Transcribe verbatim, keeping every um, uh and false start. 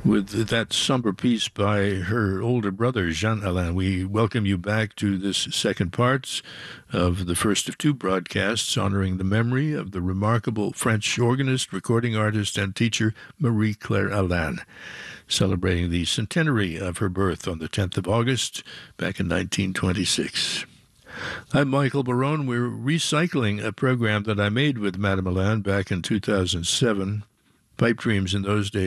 With that somber piece by her older brother, Jean-Alain, we welcome you back to this second part of the first of two broadcasts honoring the memory of the remarkable French organist, recording artist, and teacher Marie-Claire Alain, celebrating the centenary of her birth on the tenth of August back in nineteen twenty-six. I'm Michael Barone. We're recycling a program that I made with Madame Alain back in two thousand seven. Pipe Dreams in those days